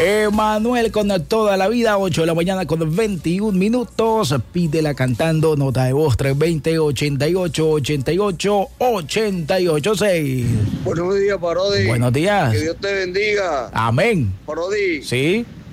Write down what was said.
Emanuel con toda la vida, 8 de la mañana con 21 minutos. Pídela cantando, nota de voz 320-88-88-88-6. Buenos días, Parodi. Buenos días. Que Dios te bendiga. Amén. Parodi. Sí.